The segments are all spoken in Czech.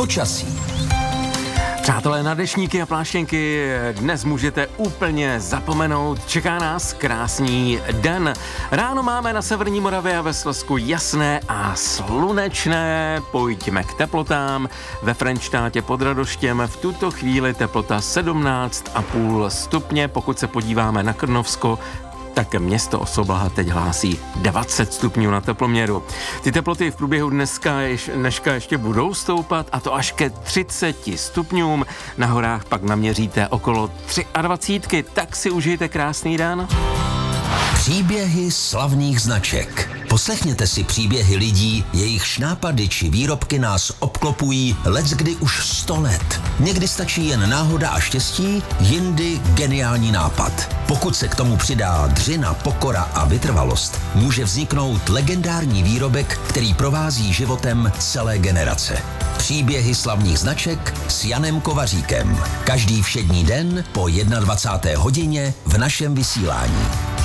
Počasí. Přátelé, na deštníky a pláštěnky dnes můžete úplně zapomenout. Čeká nás krásný den. Ráno máme na severní Moravě a ve Slezsku jasné a slunečné. Pojďme k teplotám. Ve Frenštátě pod Radoštěm v tuto chvíli teplota 17,5 stupně. Pokud se podíváme na Krnovsko, tak město Osoblaha teď hlásí 20 stupňů na teploměru. Ty teploty v průběhu dneška ještě budou stoupat, a to až ke 30 stupňům. Na horách pak naměříte okolo 23, tak si užijte krásný den. Příběhy slavných značek. Poslechněte si příběhy lidí, jejichž nápady či výrobky nás obklopují leckdy už 100 let. Někdy stačí jen náhoda a štěstí, jindy geniální nápad. Pokud se k tomu přidá dřina, pokora a vytrvalost, může vzniknout legendární výrobek, který provází životem celé generace. Příběhy slavných značek s Janem Kovaříkem. Každý všední den po 21. hodině v našem vysílání.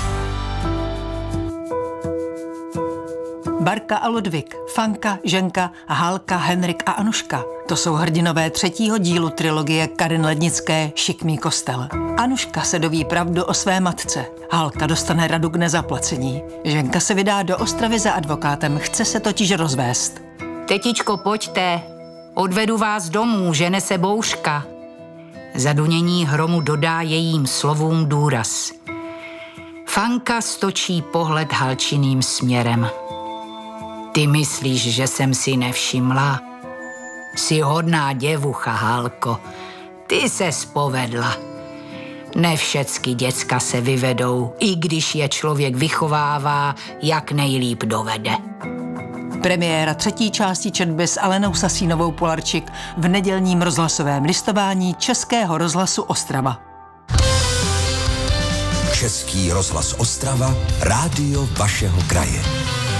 Barka a Ludvík, Fanka, Ženka, Hálka, Henrik a Anuška. To jsou hrdinové 3. dílu trilogie Karin Lednické Šikmý kostel. Anuška se doví pravdu o své matce. Hálka dostane radu k nezaplacení. Ženka se vydá do Ostravy za advokátem, chce se totiž rozvést. Tetičko, pojďte, odvedu vás domů, žene se bouřka. Zadunění hromu dodá jejím slovům důraz. Fanka stočí pohled Halčiným směrem. Ty myslíš, že jsem si nevšimla? Jsi hodná děvucha, Hálko. Ty ses povedla. Ne všecky děcka se vyvedou, i když je člověk vychovává, jak nejlíp dovede. Premiéra 3. části četby s Alenou Sasínovou Polarčik v nedělním rozhlasovém listování Českého rozhlasu Ostrava. Český rozhlas Ostrava, rádio vašeho kraje.